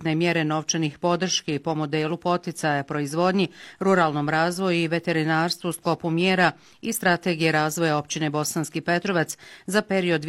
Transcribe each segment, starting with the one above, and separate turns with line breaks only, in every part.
konkretne mjere novčanih podrški po modelu poticaja proizvodnji, ruralnom razvoju i veterinarstvu u sklopu mjera i strategije razvoja općine Bosanski Petrovac za period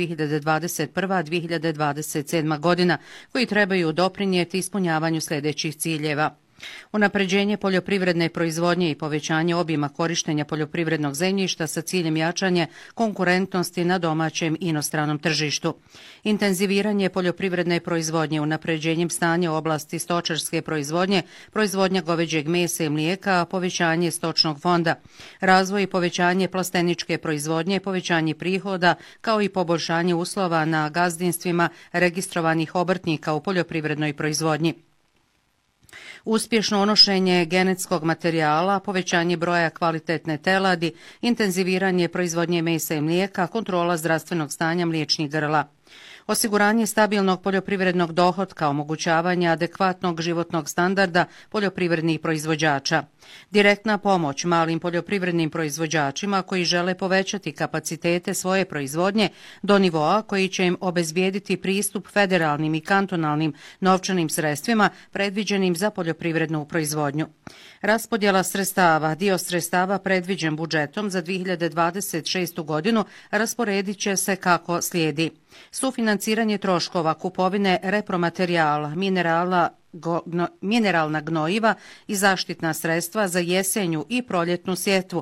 2021-2027 godina, koji trebaju doprinijeti ispunjavanju sljedećih ciljeva. Unapređenje poljoprivredne proizvodnje i povećanje obima korištenja poljoprivrednog zemljišta sa ciljem jačanja konkurentnosti na domaćem i inostranom tržištu. Intenziviranje poljoprivredne proizvodnje unapređenjem stanja u oblasti stočarske proizvodnje, proizvodnja goveđeg mesa i mlijeka, povećanje stočnog fonda, razvoj i povećanje plasteničke proizvodnje, povećanje prihoda, kao i poboljšanje uslova na gazdinstvima registrovanih obrtnika u poljoprivrednoj proizvodnji. Uspješno unošenje genetskog materijala, povećanje broja kvalitetne teladi, intenziviranje proizvodnje mesa i mlijeka, kontrola zdravstvenog stanja mliječnih grla. Osiguranje stabilnog poljoprivrednog dohotka, omogućavanje adekvatnog životnog standarda poljoprivrednih proizvođača. Direktna pomoć malim poljoprivrednim proizvođačima koji žele povećati kapacitete svoje proizvodnje do nivoa koji će im obezbijediti pristup federalnim i kantonalnim novčanim sredstvima predviđenim za poljoprivrednu proizvodnju. Raspodjela sredstava, dio sredstava predviđen budžetom za 2026. godinu rasporedit će se kako slijedi. Sufinanciranje troškova kupovine repromaterijala, mineralna gnojiva i zaštitna sredstva za jesenju i proljetnu sjetvu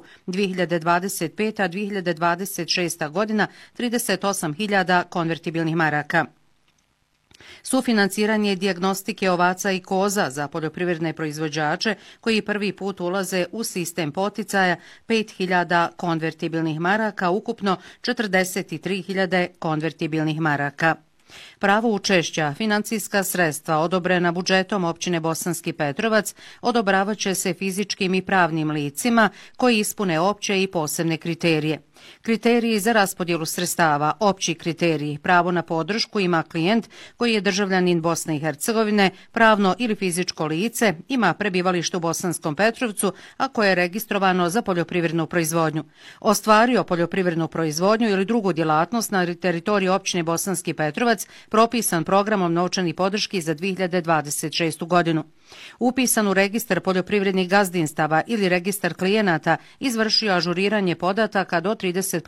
2025-2026. godina 38.000 konvertibilnih maraka. Sufinanciranje dijagnostike ovaca i koza za poljoprivredne proizvođače koji prvi put ulaze u sistem poticaja 5.000 konvertibilnih maraka, ukupno 43.000 konvertibilnih maraka. Pravo učešća, financijska sredstva odobrena budžetom općine Bosanski Petrovac odobravat će se fizičkim i pravnim licima koji ispune opće i posebne kriterije. Kriteriji za raspodjelu sredstava, opći kriteriji, pravo na podršku ima klijent koji je državljanin Bosne i Hercegovine, pravno ili fizičko lice, ima prebivalište u Bosanskom Petrovcu, a koje je registrovano za poljoprivrednu proizvodnju. Ostvario poljoprivrednu proizvodnju ili drugu djelatnost na teritoriji općine Bosanski Petrovac, propisan programom novčanih podrški za 2026. godinu. Upisan u registar poljoprivrednih gazdinstava ili registar klijenata, izvršio ažuriranje podataka do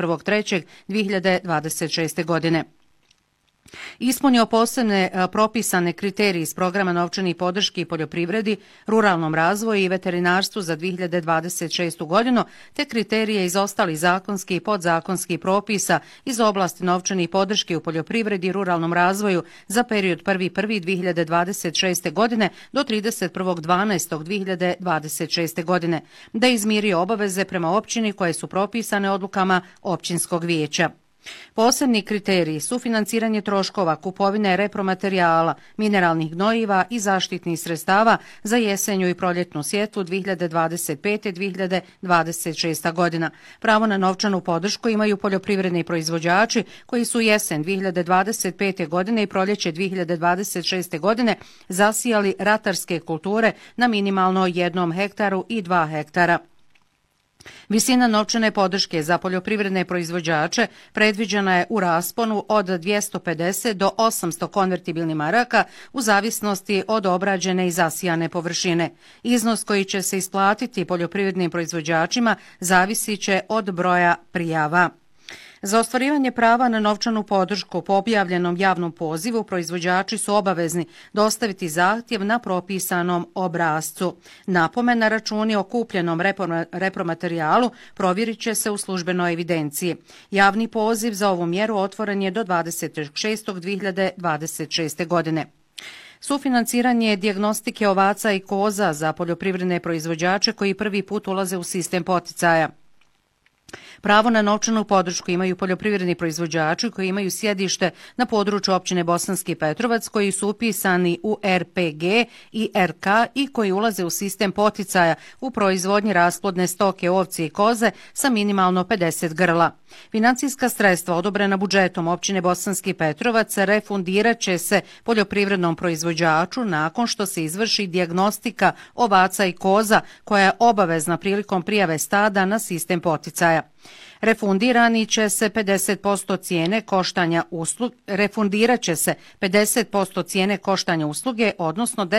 31.3.2026. godine. Ispunio posebne propisane kriterije iz programa novčanih podrški poljoprivredi, ruralnom razvoju i veterinarstvu za 2026. godinu, te kriterije iz ostalih zakonskih i podzakonskih propisa iz oblasti novčanih podrški u poljoprivredi i ruralnom razvoju za period 1.1.2026. godine do 31.12.2026. godine, da izmirio obaveze prema općini koje su propisane odlukama općinskog vijeća. Posebni kriteriji su financiranje troškova, kupovine repromaterijala, mineralnih gnojiva i zaštitnih sredstava za jesenju i proljetnu sjetvu 2025-2026. godina. Pravo na novčanu podršku imaju poljoprivredni proizvođači koji su jesen 2025. godine i proljeće 2026. godine zasijali ratarske kulture na minimalno 1 hektaru i 2 hektara. Visina novčane podrške za poljoprivredne proizvođače predviđena je u rasponu od 250 do 800 konvertibilnih maraka u zavisnosti od obrađene i zasijane površine. Iznos koji će se isplatiti poljoprivrednim proizvođačima zavisit će od broja prijava. Za ostvarivanje prava na novčanu podršku po objavljenom javnom pozivu proizvođači su obavezni dostaviti zahtjev na propisanom obrascu. Napomena računi o kupljenom repromaterijalu provjerit će se u službenoj evidenciji. Javni poziv za ovu mjeru otvoren je do 20.6.2026. godine. Sufinanciranje dijagnostike ovaca i koza za poljoprivredne proizvođače koji prvi put ulaze u sistem poticaja. Pravo na novčanu podršku imaju poljoprivredni proizvođači koji imaju sjedište na području općine Bosanski Petrovac, koji su upisani u RPG i RK i koji ulaze u sistem poticaja u proizvodnji rasplodne stoke, ovce i koze sa minimalno 50 grla. Financijska sredstva odobrena budžetom općine Bosanski Petrovac refundirat će se poljoprivrednom proizvođaču nakon što se izvrši dijagnostika ovaca i koza koja je obavezna prilikom prijave stada na sistem poticaja. Refundirat će se 50% cijene koštanja usluge, odnosno